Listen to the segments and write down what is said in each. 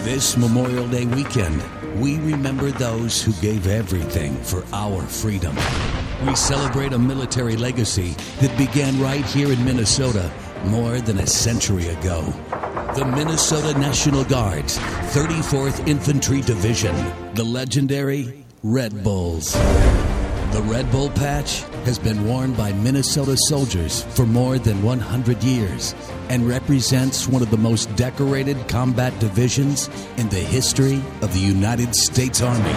This Memorial Day weekend, we remember those who gave everything for our freedom. We celebrate a military legacy that began right here in Minnesota more than a century ago. The Minnesota National Guard's 34th Infantry Division, the legendary Red Bulls. The Red Bull patch has been worn by Minnesota soldiers for more than 100 years and represents one of the most decorated combat divisions in the history of the United States Army.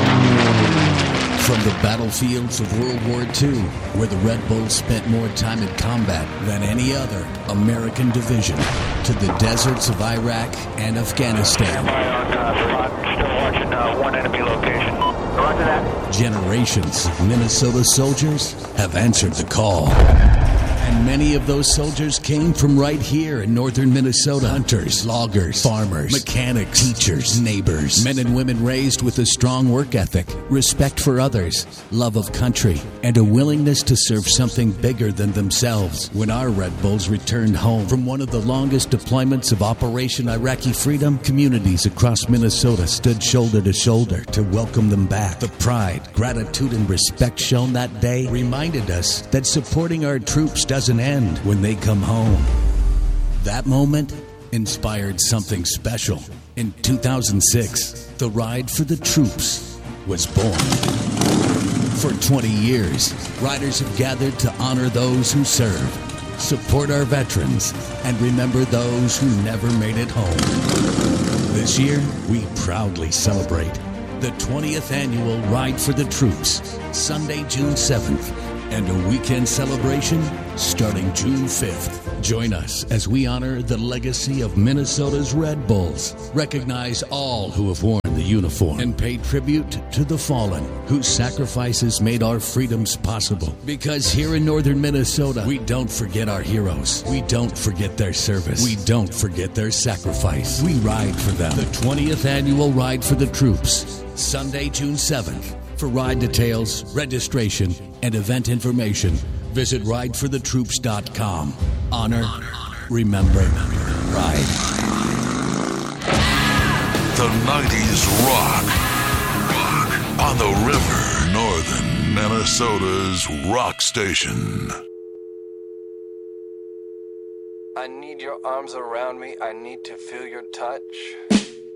From the battlefields of World War II, where the Red Bulls spent more time in combat than any other American division, to the deserts of Iraq and Afghanistan. Still watching one enemy location. Roger that. Generations of Minnesota soldiers have answered the call. And many of those soldiers came from right here in northern Minnesota. Hunters, loggers, farmers, mechanics, teachers, neighbors. Men and women raised with a strong work ethic, respect for others, love of country, and a willingness to serve something bigger than themselves. When our Red Bulls returned home from one of the longest deployments of Operation Iraqi Freedom, communities across Minnesota stood shoulder to shoulder to welcome them back. The pride, gratitude, and respect shown that day reminded us that supporting our troops doesn't end when they come home. That moment inspired something special. In 2006, the Ride for the Troops was born. For 20 years, riders have gathered to honor those who serve, support our veterans, and remember those who never made it home. This year, we proudly celebrate the 20th annual Ride for the Troops, Sunday, June 7th, and a weekend celebration starting June 5th. Join us as we honor the legacy of Minnesota's Red Bulls, recognize all who have worn the uniform, and pay tribute to the fallen whose sacrifices made our freedoms possible. Because here in northern Minnesota, we don't forget our heroes. We don't forget their service. We don't forget their sacrifice. We ride for them. The 20th annual Ride for the Troops, Sunday, June 7th. For ride details, registration, and event information, visit rideforthetroops.com. Honor, remember, ride. The 90s rock on the river, northern Minnesota's rock station. I need your arms around me. I need to feel your touch.